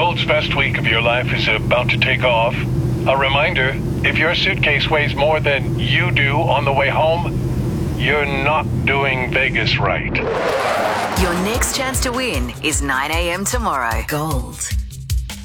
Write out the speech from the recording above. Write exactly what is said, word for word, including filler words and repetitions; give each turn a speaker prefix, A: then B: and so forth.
A: Gold's best week of your life is about to take off. A reminder, if your suitcase weighs more than you do on the way home, you're not doing Vegas right.
B: Your next chance to win is nine a.m. tomorrow. Gold.